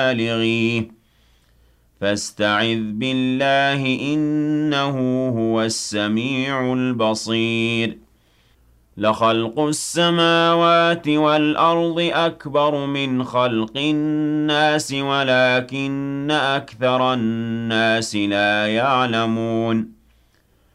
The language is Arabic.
بالغيه فاستعذ بالله إنه هو السميع البصير لخلق السماوات والأرض أكبر من خلق الناس ولكن أكثر الناس لا يعلمون